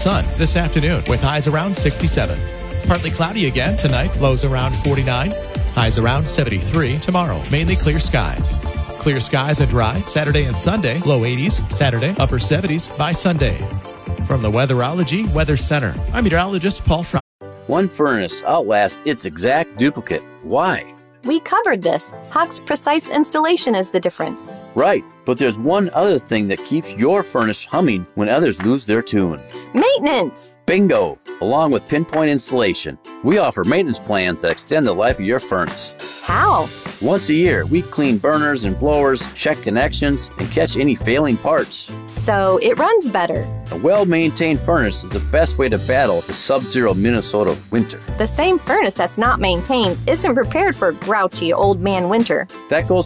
sun this afternoon with highs around 67. Partly cloudy again tonight, lows around 49. Highs around 73 tomorrow. Mainly clear skies. Clear skies and dry Saturday and Sunday. Low 80s Saturday, upper 70s by Sunday. From the Weatherology Weather Center, I'm meteorologist Paul Trout. One furnace outlasts its exact duplicate. Why? We covered this. Hawk's precise installation is the difference. Right, but there's one other thing that keeps your furnace humming when others lose their tune. Maintenance! Bingo! Along with Pinpoint Installation, we offer maintenance plans that extend the life of your furnace. How? Once a year, we clean burners and blowers, check connections, and catch any failing parts. So it runs better. A well-maintained furnace is the best way to battle the sub-zero Minnesota winter. The same furnace that's not maintained isn't prepared for grouchy old man winter. That goes